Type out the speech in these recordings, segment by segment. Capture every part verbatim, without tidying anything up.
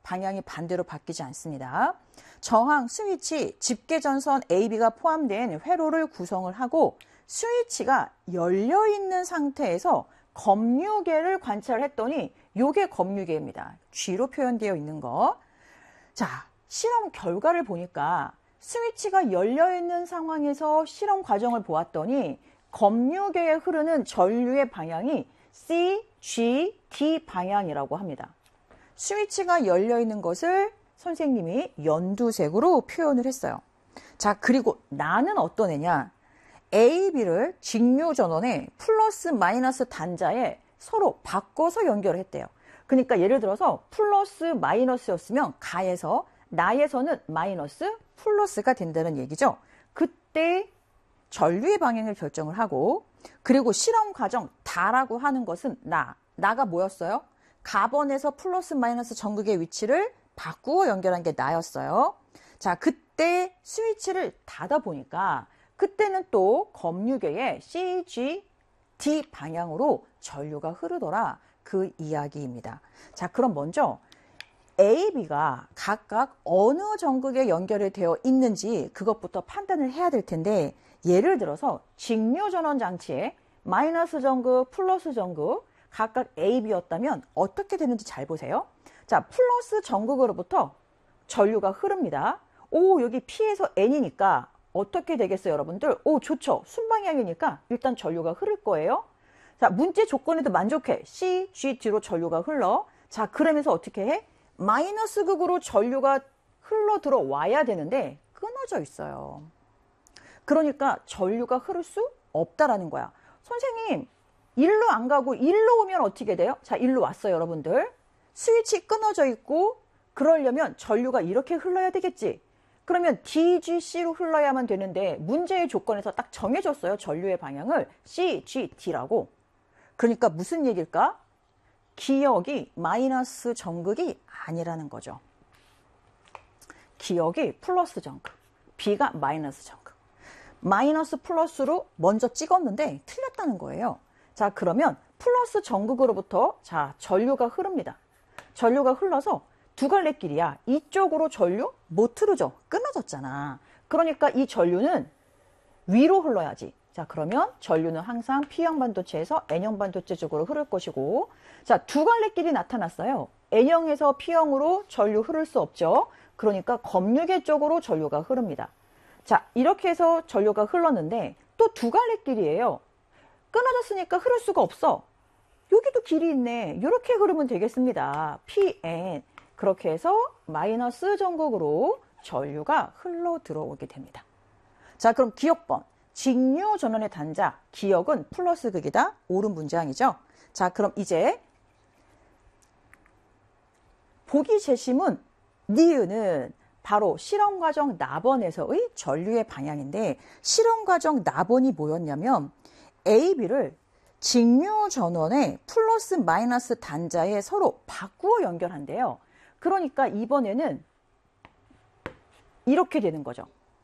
방향이 반대로 바뀌지 않습니다. 저항, 스위치, 집계전선 에이비가 포함된 회로를 구성을 하고 스위치가 열려있는 상태에서 검유계를 관찰했더니 요게 검유계입니다. G로 표현되어 있는 거. 자, 실험 결과를 보니까 스위치가 열려있는 상황에서 실험 과정을 보았더니 검유계에 흐르는 전류의 방향이 C, G, D 방향이라고 합니다. 스위치가 열려있는 것을 선생님이 연두색으로 표현을 했어요. 자, 그리고 나는 어떤 애냐? A, B를 직류전원의 플러스 마이너스 단자에 서로 바꿔서 연결을 했대요. 그러니까 예를 들어서 플러스 마이너스였으면 가에서 나에서는 마이너스 플러스가 된다는 얘기죠. 그때 전류의 방향을 결정을 하고, 그리고 실험 과정 다라고 하는 것은 나, 나가 뭐였어요? 가번에서 플러스 마이너스 전극의 위치를 바꾸어 연결한 게 나였어요. 자, 그때 스위치를 닫아 보니까 그때는 또 검유계의 C, G, D 방향으로 전류가 흐르더라. 그 이야기입니다. 자, 그럼 먼저 A, B가 각각 어느 전극에 연결이 되어 있는지 그것부터 판단을 해야 될 텐데, 예를 들어서 직류전원 장치에 마이너스 전극, 플러스 전극 각각 A, B였다면 어떻게 되는지 잘 보세요. 자, 플러스 전극으로부터 전류가 흐릅니다. 오, 여기 P에서 N이니까 어떻게 되겠어요, 여러분들? 오, 좋죠. 순방향이니까 일단 전류가 흐를 거예요. 자, 문제 조건에도 만족해. C, G, D로 전류가 흘러. 자, 그러면서 어떻게 해? 마이너스 극으로 전류가 흘러 들어와야 되는데 끊어져 있어요. 그러니까 전류가 흐를 수 없다라는 거야. 선생님, 일로 안 가고 일로 오면 어떻게 돼요? 자, 일로 왔어요, 여러분들. 스위치 끊어져 있고 그러려면 전류가 이렇게 흘러야 되겠지. 그러면 디, 지, 씨로 흘러야만 되는데 문제의 조건에서 딱 정해졌어요. 전류의 방향을 C, G, D라고. 그러니까 무슨 얘기일까? 기역이 마이너스 전극이 아니라는 거죠. 기역이 플러스 전극, B가 마이너스 전극. 마이너스 플러스로 먼저 찍었는데 틀렸다는 거예요. 자, 그러면 플러스 전극으로부터 자 전류가 흐릅니다. 전류가 흘러서 두 갈래 길이야. 이쪽으로 전류 못 흐르죠. 끊어졌잖아. 그러니까 이 전류는 위로 흘러야지. 자, 그러면 전류는 항상 P형 반도체에서 N형 반도체 쪽으로 흐를 것이고, 자, 두 갈래 길이 나타났어요. N형에서 P형으로 전류 흐를 수 없죠. 그러니까 검유계 쪽으로 전류가 흐릅니다. 자, 이렇게 해서 전류가 흘렀는데 또 두 갈래 길이에요. 끊어졌으니까 흐를 수가 없어. 여기도 길이 있네. 이렇게 흐르면 되겠습니다. P, N. 그렇게 해서 마이너스 전극으로 전류가 흘러 들어오게 됩니다. 자, 그럼 기억번. 직류 전원의 단자, 기역은 플러스 극이다. 옳은 문장이죠. 자, 그럼 이제 보기 재심은 니은은 바로 실험과정 나번에서의 전류의 방향인데, 실험과정 나번이 뭐였냐면 A, B를 직류 전원의 플러스 마이너스 단자에 서로 바꾸어 연결한대요. 그러니까 이번에는 이렇게 되는 거죠.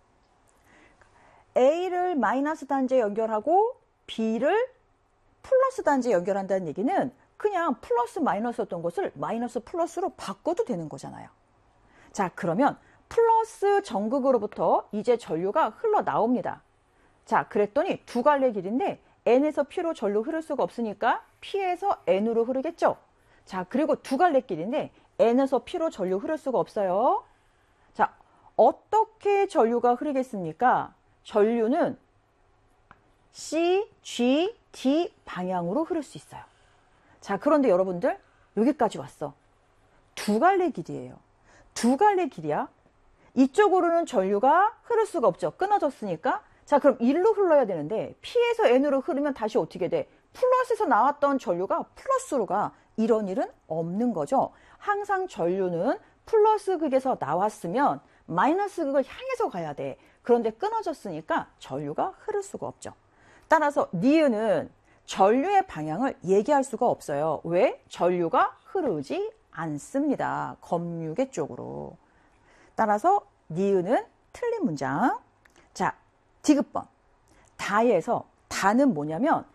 A를 마이너스 단자에 연결하고 B를 플러스 단자에 연결한다는 얘기는 그냥 플러스 마이너스였던 것을 마이너스 플러스로 바꿔도 되는 거잖아요. 자, 그러면 플러스 전극으로부터 이제 전류가 흘러나옵니다. 자, 그랬더니 두 갈래 길인데 N에서 P로 전류 흐를 수가 없으니까 P에서 N으로 흐르겠죠. 자, 그리고 두 갈래 길인데 N에서 P로 전류 흐를 수가 없어요. 자, 어떻게 전류가 흐르겠습니까? 전류는 C, G, D 방향으로 흐를 수 있어요. 자, 그런데 여러분들 여기까지 왔어. 두 갈래 길이에요. 두 갈래 길이야. 이쪽으로는 전류가 흐를 수가 없죠. 끊어졌으니까. 자, 그럼 일로 흘러야 되는데 P에서 N으로 흐르면 다시 어떻게 돼? 플러스에서 나왔던 전류가 플러스로 가. 이런 일은 없는 거죠. 항상 전류는 플러스 극에서 나왔으면 마이너스 극을 향해서 가야 돼. 그런데 끊어졌으니까 전류가 흐를 수가 없죠. 따라서 니은은 전류의 방향을 얘기할 수가 없어요. 왜? 전류가 흐르지 않습니다. 검유계 쪽으로. 따라서 니은은 틀린 문장. 자, 디귿번. 다에서 다는 뭐냐면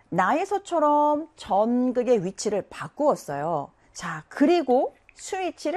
나에서처럼 전극의 위치를 바꾸었어요. 자, 그리고 스위치를